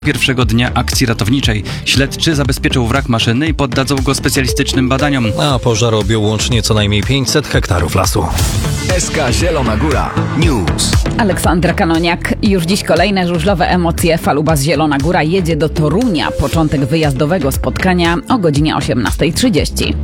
Pierwszego dnia akcji ratowniczej. Śledczy zabezpieczą wrak maszyny i poddadzą go specjalistycznym badaniom. A pożar objął łącznie co najmniej 500 hektarów lasu. SK Zielona Góra News. Aleksandra Kanoniak. Już dziś kolejne żużlowe emocje. Falubas Zielona Góra jedzie do Torunia. Początek wyjazdowego spotkania o godzinie 18:30.